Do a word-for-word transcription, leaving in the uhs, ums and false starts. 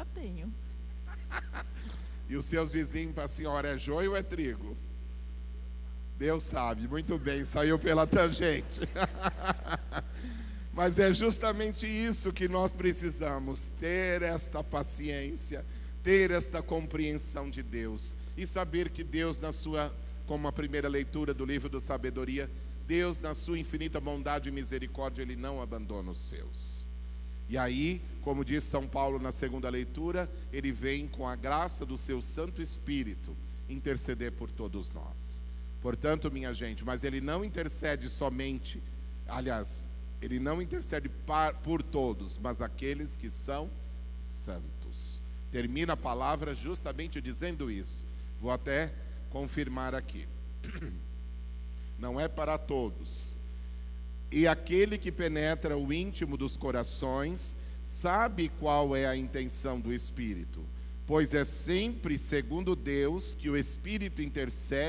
já tenho. E os seus vizinhos para a senhora é joio ou é trigo? Deus sabe, muito bem, saiu pela tangente. Mas é justamente isso que nós precisamos, ter esta paciência, ter esta compreensão de Deus e saber que Deus, na sua, como a primeira leitura do livro da sabedoria, Deus, na sua infinita bondade e misericórdia, Ele não abandona os seus. E aí, como diz São Paulo na segunda leitura, Ele vem com a graça do seu Santo Espírito interceder por todos nós. Portanto, minha gente, mas Ele não intercede somente, aliás, Ele não intercede por todos, mas aqueles que são santos. Termina a palavra justamente dizendo isso. Vou até confirmar aqui. Não é para todos. E aquele que penetra o íntimo dos corações sabe qual é a intenção do Espírito, pois é sempre segundo Deus que o Espírito intercede